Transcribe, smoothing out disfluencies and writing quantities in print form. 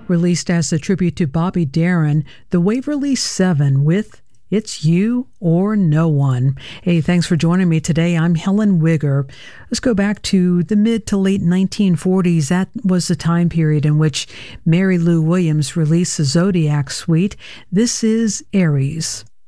released as a tribute to Bobby Darin, the Waverly Seven with It's You or No One. Hey, thanks for joining me today. I'm Helen Wigger. Let's go back to the mid to late 1940s. That was the time period in which Mary Lou Williams released the Zodiac Suite. This is Aries.